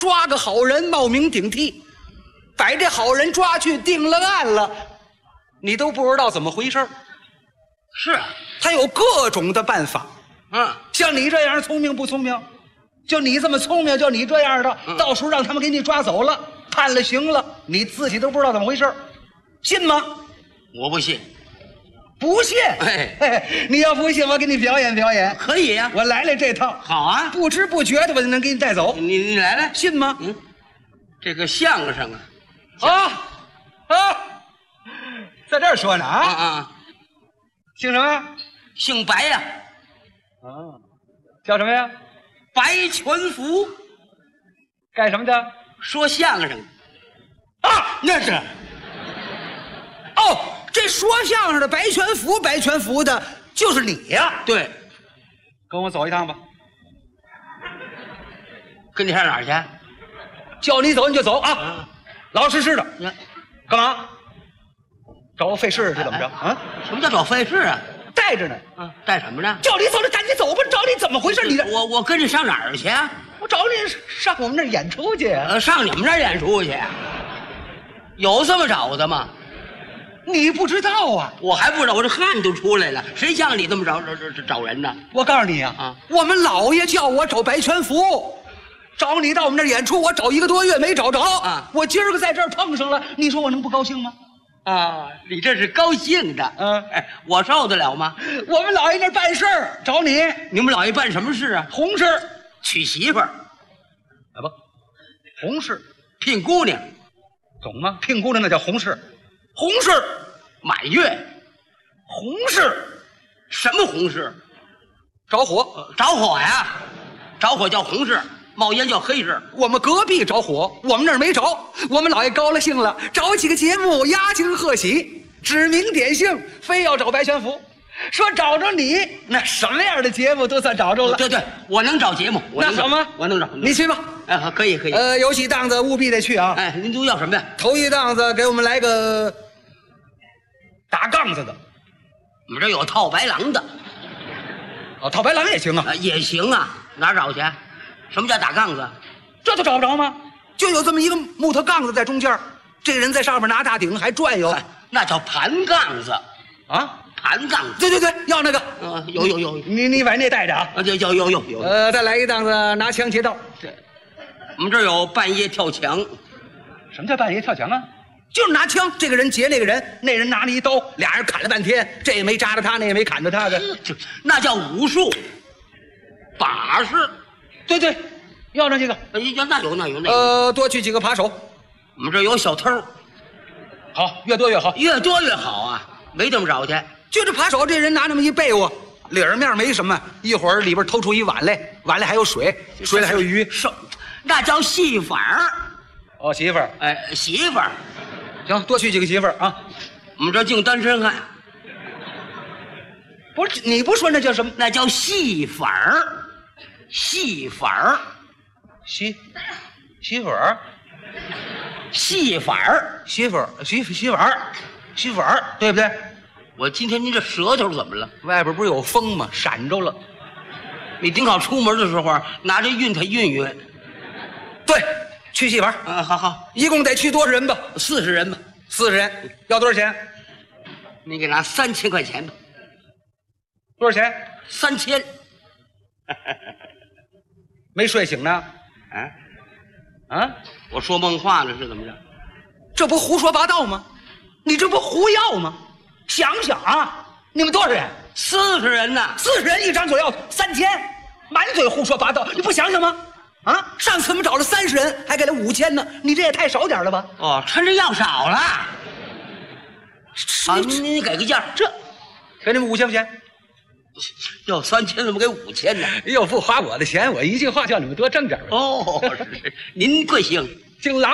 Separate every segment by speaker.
Speaker 1: 抓个好人冒名顶替，把这好人抓去定了案了，你都不知道怎么回事。
Speaker 2: 是啊，
Speaker 1: 他有各种的办法。像你这样聪明不聪明？就你这么聪明，就你这样的，到时候让他们给你抓走了，判了刑了，你自己都不知道怎么回事，信吗？
Speaker 2: 我不信。
Speaker 1: 不信？哎，你要不信，我给你表演表演。
Speaker 2: 可以呀，
Speaker 1: 我来这套。
Speaker 2: 好啊，
Speaker 1: 不知不觉的我就能给你带走。
Speaker 2: 你来，
Speaker 1: 信吗？
Speaker 2: 这个相声
Speaker 1: 在这儿说呢姓什么？
Speaker 2: 姓白呀。
Speaker 1: 叫什么呀？
Speaker 2: 白全福。
Speaker 1: 干什么的？
Speaker 2: 说相声。那是。
Speaker 1: 这说相声的白全福的就是你呀。
Speaker 2: 对，
Speaker 1: 跟我走一趟吧。
Speaker 2: 跟你上哪儿去？
Speaker 1: 叫你走你就走啊，老老实实的。干嘛？找我费事是怎么着？
Speaker 2: 什么叫找费事啊？
Speaker 1: 带着呢。
Speaker 2: 带什么呢？
Speaker 1: 叫你走就赶紧走吧，找你怎么回事？你这
Speaker 2: 我跟你上哪儿去？
Speaker 1: 我找你上我们那儿演出去。
Speaker 2: 上你们那儿演出去？有这么找的吗？
Speaker 1: 你不知道啊？
Speaker 2: 我还不知道，我这汗都出来了。谁像你这么找人呢？
Speaker 1: 我告诉你啊，我们老爷叫我找白全福，找你到我们这儿演出，我找1个多月没找着我今儿个在这儿碰上了，你说我能不高兴吗？
Speaker 2: 你这是高兴的。我受得了吗？
Speaker 1: 我们老爷那儿办事儿找你。
Speaker 2: 你们老爷办什么事啊？
Speaker 1: 红事，
Speaker 2: 娶媳妇儿。
Speaker 1: 不，红事，
Speaker 2: 聘姑娘，
Speaker 1: 懂吗？聘姑娘那叫红事。红事
Speaker 2: 满月。
Speaker 1: 红事
Speaker 2: 什么红事？
Speaker 1: 着火。
Speaker 2: 着火呀？着火叫红事，冒烟叫黑事。
Speaker 1: 我们隔壁着火，我们那儿没着。我们老爷高了兴了，找几个节目压惊贺喜，指名点姓，非要找白全福，说找着你，那什么样的节目都算找着了。
Speaker 2: 对，我能找节目。
Speaker 1: 那好吗？
Speaker 2: 我能找。
Speaker 1: 你去吧。
Speaker 2: 可以。
Speaker 1: 有几档子务必得去啊。
Speaker 2: 您都要什么呀？
Speaker 1: 头一档子给我们来个打杠子的。
Speaker 2: 我们这有套白狼的。
Speaker 1: 套白狼也行啊。
Speaker 2: 也行啊。哪儿找去？什么叫打杠子？
Speaker 1: 这都找不着吗？就有这么一个木头杠子在中间，这人在上面拿大顶还转悠。
Speaker 2: 那叫盘杠子。盘杠子。
Speaker 1: 对，要那个。
Speaker 2: 有。
Speaker 1: 你把那带着啊。
Speaker 2: 有。
Speaker 1: 再来一档子拿枪劫道。
Speaker 2: 我们这儿有半夜跳墙。
Speaker 1: 什么叫半夜跳墙啊？就是拿枪，这个人劫那个人，那人拿了一刀，俩人砍了半天，这也没扎着他，那也没砍着他的。
Speaker 2: 那叫武术。把式。
Speaker 1: 对，要那几个。
Speaker 2: 那有。
Speaker 1: 多去几个扒手。
Speaker 2: 我们这儿有小偷。
Speaker 1: 好，越多越好。
Speaker 2: 越多越好啊！没这么找去。
Speaker 1: 就这扒手，这人拿那么一被窝，里面没什么，一会儿里边偷出一碗来，碗里还有水，水里还有鱼。
Speaker 2: 那叫戏法儿。
Speaker 1: 媳妇儿。
Speaker 2: 媳妇儿。
Speaker 1: 行，多去几个媳妇儿啊。
Speaker 2: 我们这净单身汉。
Speaker 1: 不是，你不说那叫什么？
Speaker 2: 那叫戏法儿。戏法儿。
Speaker 1: 媳妇儿。
Speaker 2: 戏法儿。
Speaker 1: 媳妇儿，对不对？
Speaker 2: 我今天您这舌头怎么了？
Speaker 1: 外边不是有风吗？闪着了。
Speaker 2: 你顶好出门的时候拿着熨它熨。
Speaker 1: 对，去戏法。
Speaker 2: 好。
Speaker 1: 一共得去多少人吧
Speaker 2: ？40人吧。
Speaker 1: 40人，要多少钱？
Speaker 2: 你给拿3000块钱吧。
Speaker 1: 多少钱
Speaker 2: ？3000。
Speaker 1: 没睡醒呢？
Speaker 2: 我说梦话了是怎么着？
Speaker 1: 这不胡说八道吗？你这不胡要吗？想想啊，你们多少人
Speaker 2: ？40人呢。
Speaker 1: 40人一张嘴要3000，满嘴胡说八道，你不想想吗？上次我们找了30人，还给了5000呢，你这也太少点了吧？
Speaker 2: 趁着要少了。好，你给个价，
Speaker 1: 给你们5000块钱。
Speaker 2: 要3000怎么给5000呢？
Speaker 1: 又不花我的钱，我一句话叫你们多挣点呗。
Speaker 2: 是。您贵姓？
Speaker 1: 姓郎。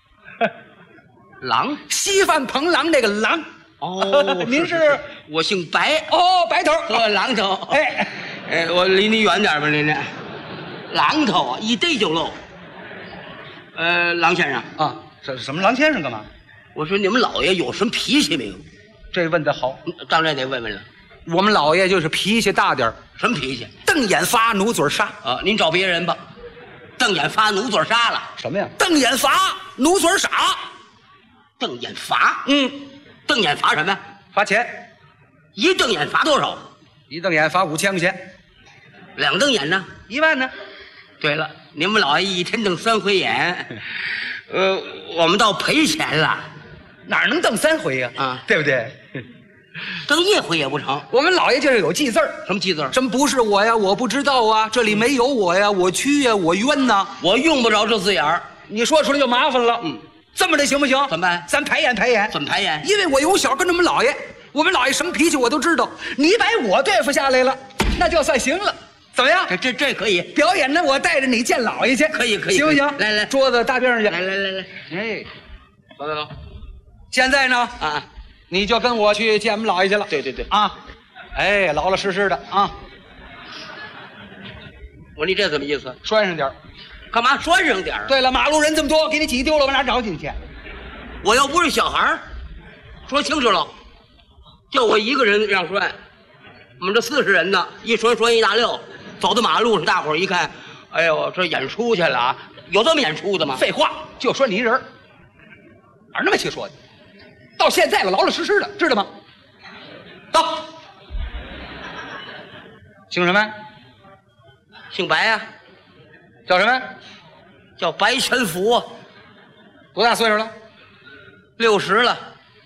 Speaker 2: 郎？
Speaker 1: 稀饭彭郎那个郎。您是？
Speaker 2: 我姓白。
Speaker 1: 白头。
Speaker 2: 郎头。我离你远点吧，您这。榔头一逮就漏。郎先生。
Speaker 1: 什么郎先生干嘛？
Speaker 2: 我说你们老爷有什么脾气没有？
Speaker 1: 这问得好。
Speaker 2: 当然得问问了。
Speaker 1: 我们老爷就是脾气大点。
Speaker 2: 什么脾气？
Speaker 1: 瞪眼发，努嘴杀。
Speaker 2: 您找别人吧。 瞪眼发努嘴傻了。
Speaker 1: 什么呀？瞪眼罚，努嘴傻。
Speaker 2: 瞪眼罚？瞪眼罚什么呀？
Speaker 1: 罚钱。
Speaker 2: 一瞪眼罚多少？
Speaker 1: 一瞪眼罚5000块钱。
Speaker 2: 两瞪眼呢
Speaker 1: ？1万呢？
Speaker 2: 对了，你们老爷一天瞪3回眼，我们倒赔钱了。
Speaker 1: 哪能瞪3回呀？啊，对不对？
Speaker 2: 瞪1回也不成。
Speaker 1: 我们老爷就是有记字儿。
Speaker 2: 什么记字儿？
Speaker 1: 什么不是我呀？我不知道啊，这里没有我呀，我屈呀，我冤呐。
Speaker 2: 我用不着这字眼儿，
Speaker 1: 你说出来就麻烦了。这么的行不行？
Speaker 2: 怎么办？
Speaker 1: 咱排演排演。
Speaker 2: 怎么排演？
Speaker 1: 因为我由小跟着我们老爷什么脾气我都知道。你把我对付下来了，那就算行了。怎么样？
Speaker 2: 这可以
Speaker 1: 表演呢。我带着你见老爷去，
Speaker 2: 可以，
Speaker 1: 行不行？
Speaker 2: 来，
Speaker 1: 桌子大边上去。
Speaker 2: 来，
Speaker 1: 哎，
Speaker 2: 走。
Speaker 1: 现在呢？
Speaker 2: 啊，
Speaker 1: 你就跟我去见我们老爷去了。
Speaker 2: 对
Speaker 1: 啊，哎，老老实实的啊。
Speaker 2: 我说你这怎么意思？
Speaker 1: 拴上点儿。
Speaker 2: 干嘛拴上点儿？
Speaker 1: 对了，马路人这么多，给你挤丢了，往哪找进去？
Speaker 2: 我又不是小孩儿，说清楚了，就我一个人让拴。我们这40人呢，一拴一大溜，走到马路上，大伙儿一看，哎呦，这演出去了啊！有这么演出的吗？
Speaker 1: 废话，就拴你一人，哪那么些说的？到现在了，老老实实的，知道吗？到，姓什么？
Speaker 2: 姓白呀。
Speaker 1: 叫什么？
Speaker 2: 叫白全福。
Speaker 1: 多大岁数了
Speaker 2: ？60了。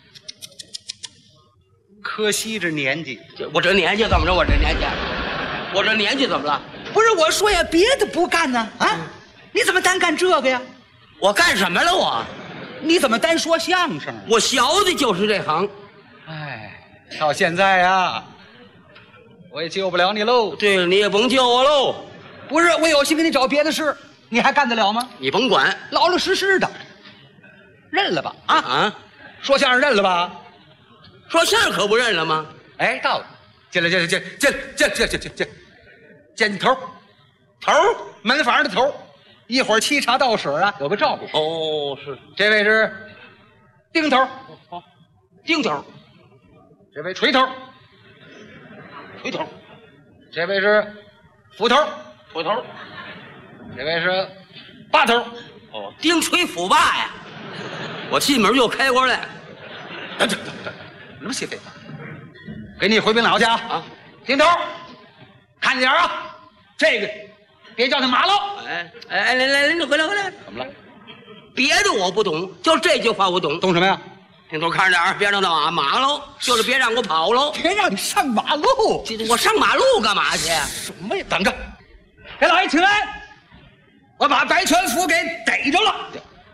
Speaker 1: 可惜这年纪。
Speaker 2: 我这年纪怎么着？我这年纪怎么了？
Speaker 1: 不是我说呀，别的不干呢啊？你怎么单干这个呀？
Speaker 2: 我干什么了我？
Speaker 1: 你怎么单说相声？
Speaker 2: 我学的就是这行。
Speaker 1: 哎，到现在呀，我也救不了你喽。
Speaker 2: 对了，你也甭救我喽。
Speaker 1: 不是，我有心给你找别的事，你还干得了吗？
Speaker 2: 你甭管，
Speaker 1: 老老实实的，认了吧？啊，说相声认了吧？
Speaker 2: 说相声可不认了吗？
Speaker 1: 哎，到了，进来，见头，门房的头，一会儿沏茶倒水啊，有个照顾。
Speaker 2: 哦，是，
Speaker 1: 这位是丁头，
Speaker 2: 丁头，
Speaker 1: 这位锤头，这位是斧头，这位是把头。
Speaker 2: 哦，丁锤斧把呀！我进门就开过来。
Speaker 1: 等，什么些废话？给你回兵老家啊！丁头，看点啊！这个别叫他马喽。
Speaker 2: 来，你回来。
Speaker 1: 怎么了？
Speaker 2: 别的我不懂，就这句话我懂。
Speaker 1: 懂什么呀？
Speaker 2: 丁头，看着点，别让他马喽，就是别让我跑喽。
Speaker 1: 别让你上马路。
Speaker 2: 我上马路干嘛去？
Speaker 1: 什么呀？等着，给老爷请安。我把白全福给逮着了。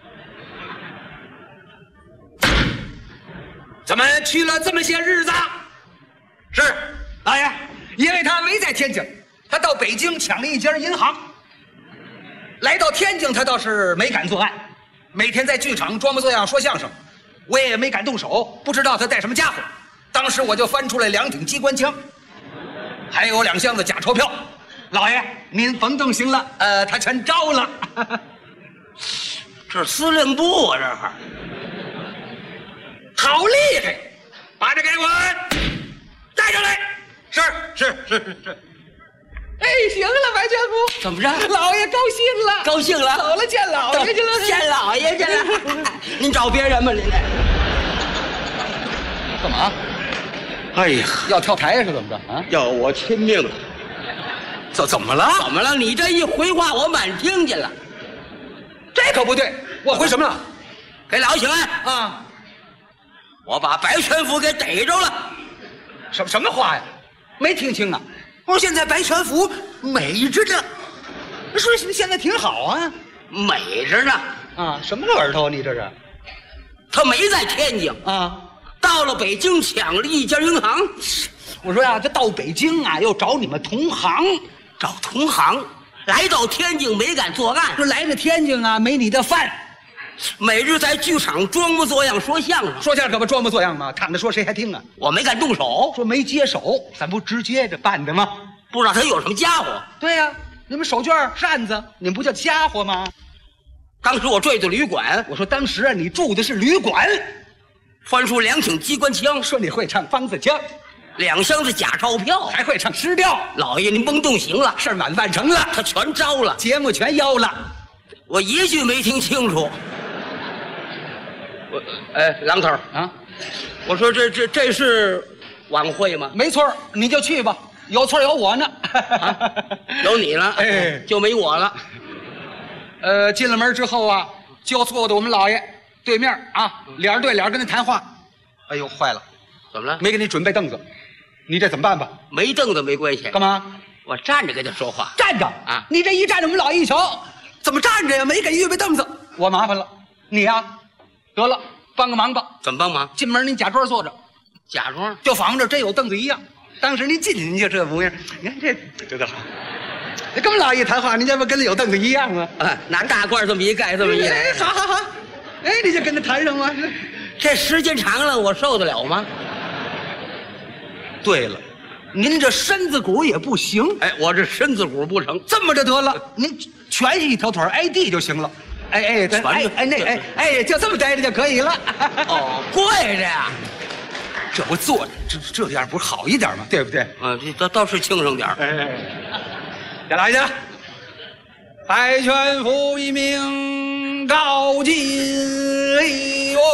Speaker 1: 怎么去了这么些日子？是老爷，因为他没在天津，他到北京抢了一家银行。来到天津，他倒是没敢作案，每天在剧场装模作样说相声，我也没敢动手，不知道他带什么家伙。当时我就翻出来2挺机关枪，还有2箱子假钞票。老爷，您甭动心了，他全招了。
Speaker 2: 这司令部啊，这儿
Speaker 1: 好厉害！把这给我带上来。是。哎，行了，白全福，
Speaker 2: 怎么着？
Speaker 1: 老爷高兴了，走了，见老爷去了，
Speaker 2: 见老爷去了。您找别人吧，您这
Speaker 1: 干嘛？哎呀，要跳台是怎么着啊？
Speaker 2: 要我亲命了。
Speaker 1: 怎么了？
Speaker 2: 怎么了？你这一回话，我满听见了。
Speaker 1: 这可不对，我回什么了？
Speaker 2: 给老爷请安
Speaker 1: 啊！
Speaker 2: 我把白全福给逮着了。
Speaker 1: 什么话呀？没听清啊！我说现在白全福美着呢，说现在挺好啊，
Speaker 2: 美着呢
Speaker 1: 啊！什么耳朵你这是？
Speaker 2: 他没在天津
Speaker 1: 啊，
Speaker 2: 到了北京抢了一家银行。
Speaker 1: 我说呀，他到北京啊，又找你们同行，
Speaker 2: 找同行。来到天津没敢作案，
Speaker 1: 说来了天津啊，没你的饭。
Speaker 2: 每日在剧场装模作样说相声，
Speaker 1: 说相声可不装模作样吗？躺着说谁还听啊？
Speaker 2: 我没敢动手，
Speaker 1: 说没接手，咱不直接着办的吗？
Speaker 2: 不知道他有什么家伙。
Speaker 1: 对呀，你们手绢扇子，你们不叫家伙吗？
Speaker 2: 当时我坠到旅馆，
Speaker 1: 我说当时啊，你住的是旅馆，
Speaker 2: 翻出2挺机关枪，
Speaker 1: 说你会唱梆子腔，
Speaker 2: 2箱子假钞票，
Speaker 1: 还会唱诗调。
Speaker 2: 老爷您甭动刑了，
Speaker 1: 事儿满办成了，
Speaker 2: 他全招了，
Speaker 1: 节目全邀了。
Speaker 2: 我一句没听清楚。郎头
Speaker 1: 啊，
Speaker 2: 我说这是晚会吗？
Speaker 1: 没错，你就去吧，有错有我呢。
Speaker 2: 有你了，
Speaker 1: 哎
Speaker 2: 就没我了。
Speaker 1: 进了门之后啊，就坐在我们老爷对面啊，脸对脸跟他谈话。哎呦，坏了，
Speaker 2: 怎么了？
Speaker 1: 没给你准备凳子，你这怎么办吧？
Speaker 2: 没凳子没关系，
Speaker 1: 干嘛？
Speaker 2: 我站着跟他说话。
Speaker 1: 站着
Speaker 2: 啊！
Speaker 1: 你这一站着，我们老爷一瞧，怎么站着呀？没给预备凳子，我麻烦了。你呀，得了，帮个忙吧。
Speaker 2: 怎么帮忙？
Speaker 1: 进门您假装坐着，
Speaker 2: 假装
Speaker 1: 就仿着真有凳子一样。当时您进去您就这模样，你看这多好。跟我们老爷谈话，您这不跟有凳子一样吗？
Speaker 2: 拿大褂这么一盖，这么一来，
Speaker 1: 好好好，哎，你就跟他谈上吗？
Speaker 2: 这时间长了，我受得了吗？
Speaker 1: 对了，您这身子骨也不行。
Speaker 2: 哎，我这身子骨不成，
Speaker 1: 这么着得了，您蜷起一条腿挨地就行了。哎，就这么待着就可以了。
Speaker 2: 哦，跪着呀，
Speaker 1: 这不坐着，这样不是好一点吗？对不对？
Speaker 2: 这倒是轻省点儿。
Speaker 1: 再来一下。白泉府一名高进礼哦，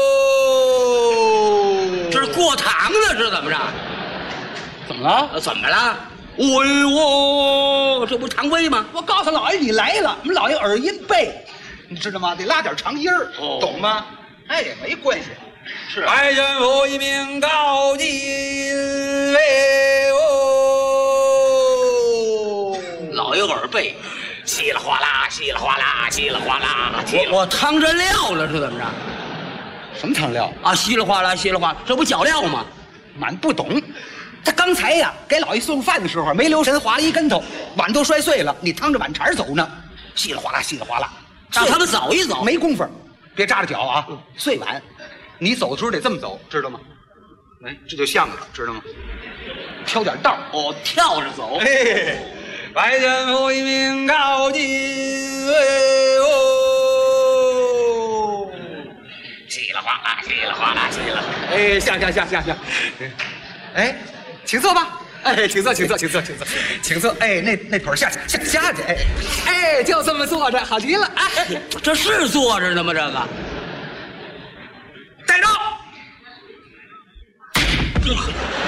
Speaker 2: 这是过堂呢，是怎么着？
Speaker 1: 怎么了？
Speaker 2: 怎么了？喂我，这不常规吗？
Speaker 1: 我告诉老爷你来了，我们老爷耳音背，你知道吗？得拉点长音儿，懂吗？哎，没关系。是白泉府一名高进礼哦，
Speaker 2: 老爷耳背，稀里哗啦，稀里哗啦，稀里哗啦，我趟着料了，是怎么着？
Speaker 1: 什么汤料
Speaker 2: 啊？稀里哗啦，稀里哗啦，这不脚料吗？
Speaker 1: 满不懂。他刚才呀给老爷送饭的时候没留神滑了一跟头，碗都摔碎了，你趟着碗茬走呢，稀里哗啦，稀里哗啦，
Speaker 2: 让他们走一走，
Speaker 1: 没工夫，别扎着脚啊，碎碗。你走的时候得这么走，知道吗？哎，这就像了，知道吗？挑点道
Speaker 2: 哦，跳着走。
Speaker 1: 哎，白泉府一名高进哦，稀里哗啦，稀里哗啦，稀里哗啦。哎，下。哎，请坐吧。哎，请坐。哎，那腿下去。哎，就这么坐着，好极了。哎，
Speaker 2: 这是坐着呢吗？这个。
Speaker 1: 带着。